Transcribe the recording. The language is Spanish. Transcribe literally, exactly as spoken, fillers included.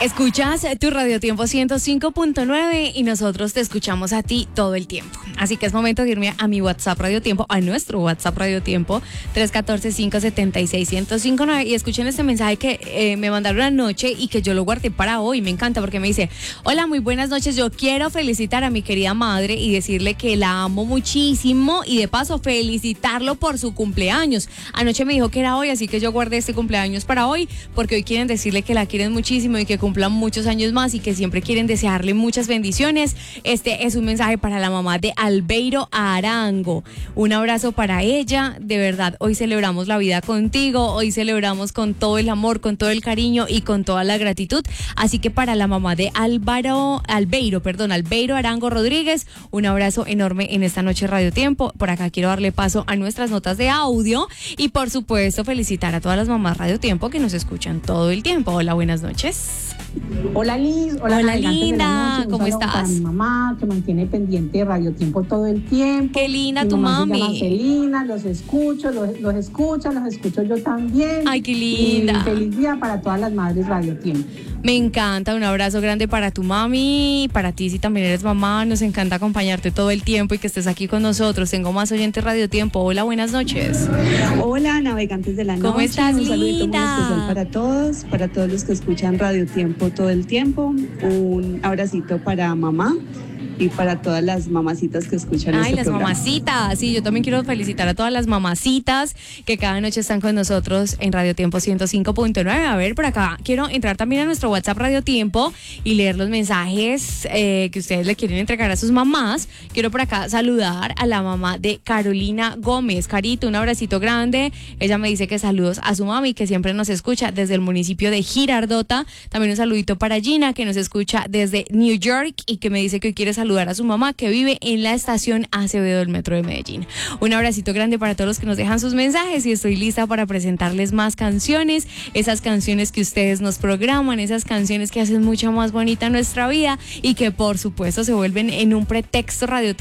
Escuchas tu Radio Tiempo ciento cinco punto nueve y nosotros te escuchamos a ti todo el tiempo. Así que es momento de irme a mi WhatsApp Radio Tiempo, a nuestro WhatsApp Radio Tiempo, tres uno cuatro, cinco siete seis, uno cero cinco nueve, y escuchen este mensaje que eh, me mandaron anoche y que yo lo guardé para hoy. Me encanta porque me dice: hola, muy buenas noches, yo quiero felicitar a mi querida madre y decirle que la amo muchísimo y de paso felicitarlo por su cumpleaños. Anoche me dijo que era hoy, así que yo guardé este cumpleaños para hoy porque hoy quieren decirle que la quieren muchísimo y que cumplan muchos años más y que siempre quieren desearle muchas bendiciones. Este es un mensaje para la mamá de Albeiro Arango. Un abrazo para ella. De verdad, hoy celebramos la vida contigo, hoy celebramos con todo el amor, con todo el cariño y con toda la gratitud. Así que para la mamá de Álvaro, Albeiro, perdón, Albeiro Arango Rodríguez, un abrazo enorme en esta noche Radio Tiempo. Por acá quiero darle paso a nuestras notas de audio y por supuesto felicitar a todas las mamás Radio Tiempo que nos escuchan todo el tiempo. Hola, buenas noches. Hola Liz, hola, hola linda, ¿cómo estás? Para mi mamá que mantiene pendiente Radio Tiempo todo el tiempo. Qué linda mi tu mamá mami. Se llama Celina, los escucho, los, los escucho, los escucho yo también. Ay, qué linda. Y feliz día para todas las madres Radio Tiempo. Me encanta, un abrazo grande para tu mami, para ti si también eres mamá, nos encanta acompañarte todo el tiempo y que estés aquí con nosotros. Tengo más oyentes Radio Tiempo. Hola, buenas noches. Hola, navegantes de la noche. ¿Cómo estás, un saludito linda? muy especial para todos, para todos los que escuchan Radio Tiempo todo el tiempo. Un abracito para mamá y para todas las mamacitas que escuchan Ay, este las programa. mamacitas. Sí, yo también quiero felicitar a todas las mamacitas que cada noche están con nosotros en Radio Tiempo ciento cinco punto nueve. A ver, por acá quiero entrar también a nuestro WhatsApp Radio Tiempo y leer los mensajes eh, que ustedes le quieren entregar a sus mamás. Quiero por acá saludar a la mamá de Carolina Gómez. Carito, un abracito grande. Ella me dice que saludos a su mami, que siempre nos escucha desde el municipio de Girardota. También un saludito para Gina, que nos escucha desde New York y que me dice que hoy quiere saludar a su mamá, que vive en la estación Acevedo del Metro de Medellín. Un abracito grande para todos los que nos dejan sus mensajes y estoy lista para presentarles más canciones, esas canciones que ustedes nos programan, esas canciones que hacen mucho más bonita nuestra vida y que por supuesto se vuelven en un pretexto radio